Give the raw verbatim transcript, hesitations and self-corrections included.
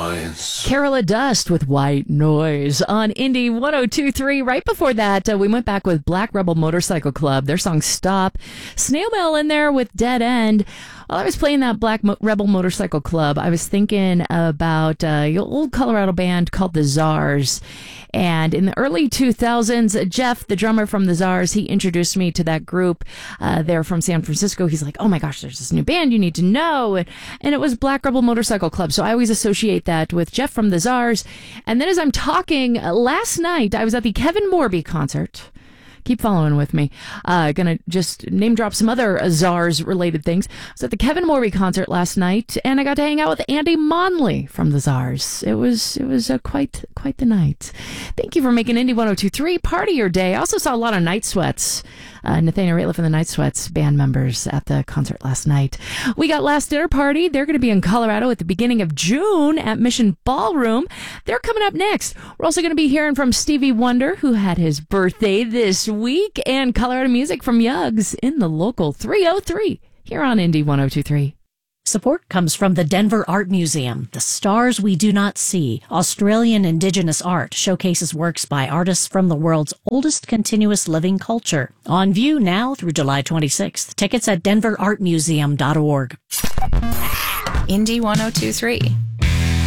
noise. Carola Dust with White Noise on Indie one oh two point three. Right before that, uh, we went back with Black Rebel Motorcycle Club. Their song Stop. Snail Mail in there with Dead End. While I was playing that Black Mo- Rebel Motorcycle Club, I was thinking about uh, an old Colorado band called the Czars. And in the early two thousands, Jeff, the drummer from the Czars, he introduced me to that group. Uh, they're from San Francisco. He's like, oh my gosh, there's this new band you need to know. And, and it was Black Rebel Motorcycle Club. So I always associate that with Jeff from the Czars. And then as I'm talking, uh, last night, I was at the Kevin Morby concert. Keep following with me. Uh, gonna just name drop some other Czars related things. I was at the Kevin Morby concert last night, and I got to hang out with Andy Monley from the Czars. It was it was uh, quite quite the night. Thank you for making Indie one oh two point three part of your day. I also saw a lot of Night Sweats. Uh, Nathaniel Rateliff and the Night Sweats band members at the concert last night. We got Last Dinner Party. They're going to be in Colorado at the beginning of June at Mission Ballroom. They're coming up next. We're also going to be hearing from Stevie Wonder, who had his birthday this week, and Colorado music from Yugs in the local three oh three here on Indie one oh two point three. Support comes from the Denver Art Museum. The Stars We Do Not See, Australian Indigenous art, showcases works by artists from the world's oldest continuous living culture. On view now through July twenty-sixth. Tickets at denver art museum dot org. Indie one oh two point three.